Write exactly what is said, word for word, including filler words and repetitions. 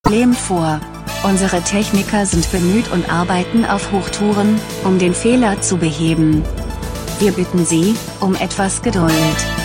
Problem vor. Unsere Techniker sind bemüht und arbeiten auf Hochtouren, um den Fehler zu beheben. Wir bitten Sie um etwas Geduld.